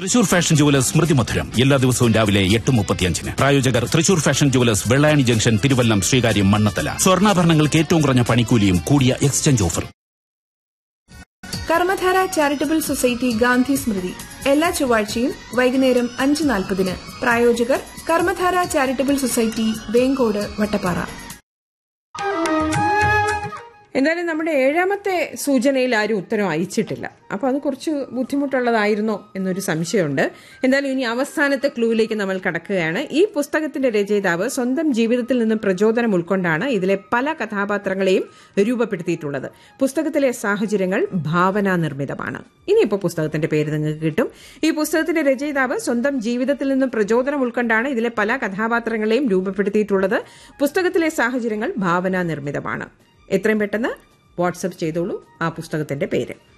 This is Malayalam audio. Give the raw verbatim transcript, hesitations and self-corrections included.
തൃശൂർ ഫാഷൻ ജുവലേഴ്സ് സ്മൃതി മധുരം എല്ലാ ദിവസവും രാവിലെ എട്ട് മുപ്പത്തിയഞ്ചിന്. പ്രായോജകർ Thrissur fashion jewellers, Vellayani junction, Thiruvallam, Sreekaryam, Mannathala. സ്വർണ്ണാഭരണങ്ങൾക്ക് ഏറ്റവും കുറഞ്ഞ പണിക്കൂലിയും കൂടിയ exchange offer. Karmadhara charitable society Gandhi സ്മൃതി എല്ലാ ചൊവ്വാഴ്ചയും വൈകുന്നേരം അഞ്ച് നാൽപ്പതിന്. പ്രായോജകർ കർമ്മധാര ചാരിറ്റബിൾ സൊസൈറ്റി, വേങ്കോട്, വട്ടപ്പാറ. എന്തായാലും നമ്മുടെ ഏഴാമത്തെ സൂചനയിൽ ആരും ഉത്തരം അയച്ചിട്ടില്ല. അപ്പോൾ അത് കുറച്ച് ബുദ്ധിമുട്ടുള്ളതായിരുന്നോ എന്നൊരു സംശയമുണ്ട്. എന്തായാലും ഇനി അവസാനത്തെ ക്ലൂവിലേക്ക് നമ്മൾ കടക്കുകയാണ്. ഈ പുസ്തകത്തിന്റെ രചയിതാവ് സ്വന്തം ജീവിതത്തിൽ നിന്ന് പ്രചോദനം ഉൾക്കൊണ്ടാണ് ഇതിലെ പല കഥാപാത്രങ്ങളെയും രൂപപ്പെടുത്തിയിട്ടുള്ളത്. പുസ്തകത്തിലെ സാഹചര്യങ്ങൾ ഭാവനാ നിർമ്മിതമാണ്. ഇനിയിപ്പോൾ പുസ്തകത്തിന്റെ പേര് നിങ്ങൾക്ക് കിട്ടും. ഈ പുസ്തകത്തിന്റെ രചയിതാവ് സ്വന്തം ജീവിതത്തിൽ നിന്ന് പ്രചോദനം ഉൾക്കൊണ്ടാണ് ഇതിലെ പല കഥാപാത്രങ്ങളെയും രൂപപ്പെടുത്തിയിട്ടുള്ളത്. പുസ്തകത്തിലെ സാഹചര്യങ്ങൾ ഭാവനാ നിർമ്മിതമാണ്. എത്രയും പെട്ടെന്ന് വാട്സപ്പ് ചെയ്തോളൂ ആ പുസ്തകത്തിന്റെ പേര്.